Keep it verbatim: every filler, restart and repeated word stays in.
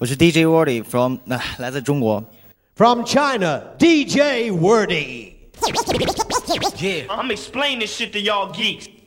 我是 D J Wordy from 那、呃、来自中国。 From China, D J Wordy. Yeah, I'm explaining this shit to y'all geeks.